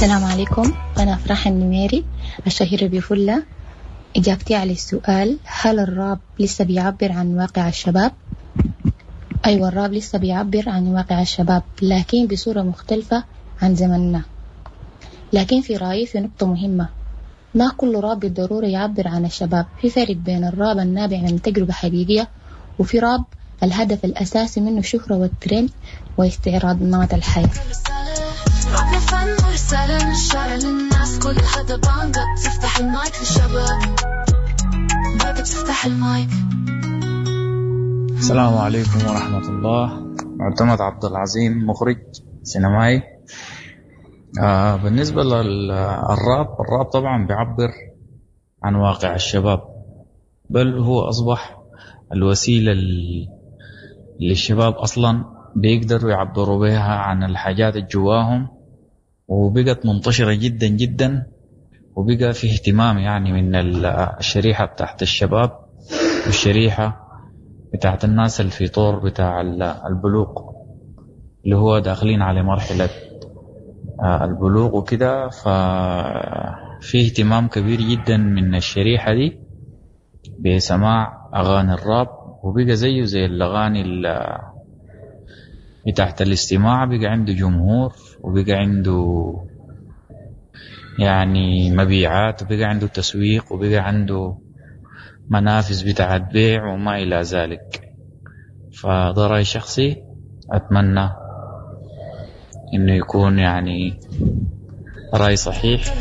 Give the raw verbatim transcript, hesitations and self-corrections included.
السلام عليكم، أنا أفراح النميري الشهيرة بفلة. إجابتي على السؤال: هل الراب لسه بيعبر عن واقع الشباب؟ أيوة، الراب لسه بيعبر عن واقع الشباب، لكن بصورة مختلفة عن زمننا. لكن في رأيي في نقطة مهمة: ما كل راب بالضرورة يعبر عن الشباب. في فرق بين الراب النابع من تجربة حقيقية، وفي راب الهدف الأساسي منه الشهرة والترند واستعراض نمط الحياة. رابنا فن ورسالة نشارة للناس، كل هذا بانجا بتفتح المايك للشباب، بانجا بتفتح المايك. السلام عليكم ورحمة الله. معتمد عبد العظيم، مخرج سينمائي. آه بالنسبة للراب، الراب طبعا بيعبر عن واقع الشباب، بل هو أصبح الوسيلة اللي الشباب أصلا بيقدروا يعبروا بها عن الحاجات الجواهم، وبقت منتشرة جدا جدا، وبقى في اهتمام يعني من الشريحة بتاعت الشباب والشريحة بتاعت الناس اللي في طور بتاع البلوغ، اللي هو داخلين على مرحلة البلوغ وكده. ففي اهتمام كبير جدا من الشريحة دي بسماع أغاني الراب، وبقى زيه زي الأغاني بتاعت الاستماع، بقى عنده جمهور، وبقى عنده يعني مبيعات، وبقى عنده تسويق، وبقى عنده منافذ بتاعت بيع وما إلى ذلك. فده رأي شخصي، أتمنى إنه يكون يعني رأي صحيح.